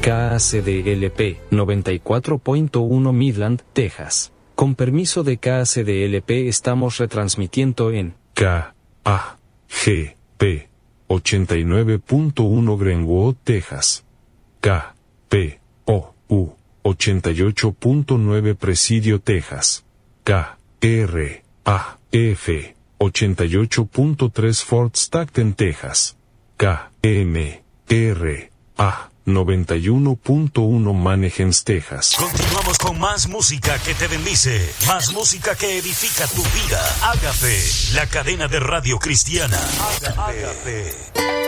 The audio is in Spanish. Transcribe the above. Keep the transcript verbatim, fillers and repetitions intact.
K A C D L P noventa y cuatro punto uno Midland, Texas. Con permiso de K A C D L P estamos retransmitiendo en K A G P ochenta y nueve punto uno Greenwood, Texas. K P O U ochenta y ocho punto nueve Presidio, Texas. K R A F ochenta y ocho punto tres Fort Stockton, Texas. K M R A noventa y uno punto uno Mannheim, Texas. Continuamos con más música que te bendice, más música que edifica tu vida. Ágape, la cadena de radio cristiana. Ágape. Ágape.